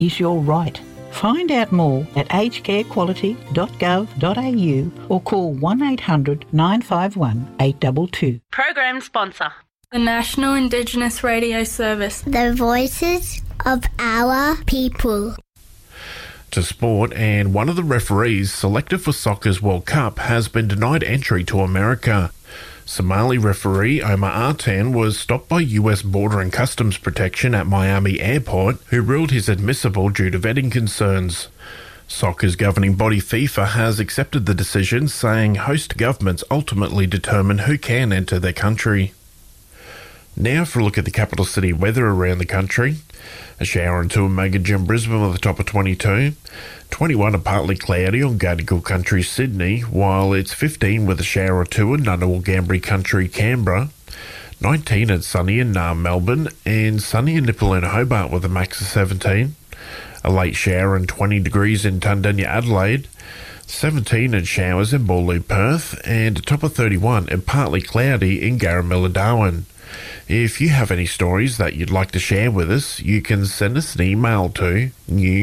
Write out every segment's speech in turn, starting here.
is your right. Find out more at agecarequality.gov.au or call 1800 951 822. Program sponsor. The National Indigenous Radio Service. The voices of our people. To sport, and one of the referees selected for soccer's World Cup has been denied entry to America. Somali referee Omar Artan was stopped by US Border and Customs Protection at Miami Airport, who ruled he's admissible due to vetting concerns. Soccer's governing body FIFA has accepted the decision, saying host governments ultimately determine who can enter their country. Now for a look at the capital city weather around the country. A shower and 2 in Meganjin and Brisbane with a top of 22. 21 and partly cloudy on Gadigal Country, Sydney, while it's 15 with a shower or 2 in Ngunnawal Gambri Country, Canberra. 19 and sunny in Naarm, Melbourne, and sunny in Nipaluna, Hobart with a max of 17. A late shower and 20 degrees in Tundanya, Adelaide. 17 and showers in Boorloo, Perth, and a top of 31 and partly cloudy in Garamilla, Darwin. If you have any stories that you'd like to share with us, you can send us an email to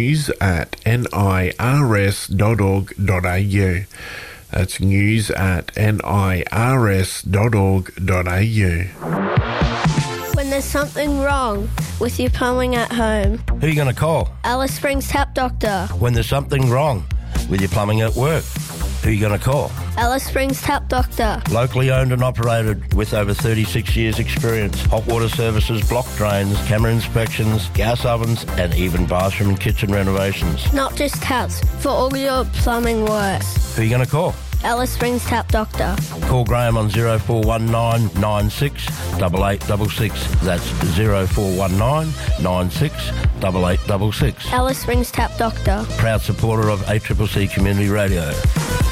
news@nirs.org.au. That's news@nirs.org.au. When there's something wrong with your plumbing at home, Who are you going to call? Alice Springs Tap Doctor. When there's something wrong with your plumbing at work, who are you going to call? Alice Springs Tap Doctor. Locally owned and operated with over 36 years experience. Hot water services, block drains, camera inspections, gas ovens, and even bathroom and kitchen renovations. Not just taps, for all your plumbing works. Who are you going to call? Alice Springs Tap Doctor. Call Graham on 0419 96 8866. That's 0419 96 8866. Alice Springs Tap Doctor. Proud supporter of ACCC Community Radio.